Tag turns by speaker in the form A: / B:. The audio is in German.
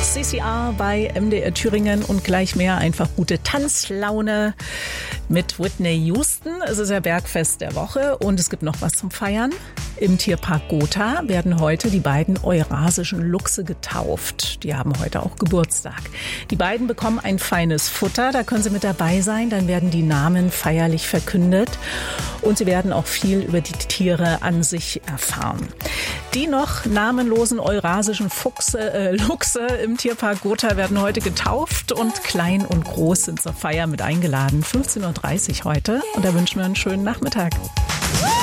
A: CCR bei MDR Thüringen und gleich mehr, einfach gute Tanzlaune mit Whitney Houston. Es ist ja Bergfest der Woche und es gibt noch was zum Feiern. Im Tierpark Gotha werden heute die beiden eurasischen Luchse getauft. Die haben heute auch Geburtstag. Die beiden bekommen ein feines Futter, da können sie mit dabei sein. Dann werden die Namen feierlich verkündet und sie werden auch viel über die Tiere an sich erfahren. Die noch namenlosen eurasischen Luchse im Tierpark Gotha werden heute getauft und klein und groß sind zur Feier mit eingeladen. 15:30 Uhr heute und da wünschen wir einen schönen Nachmittag.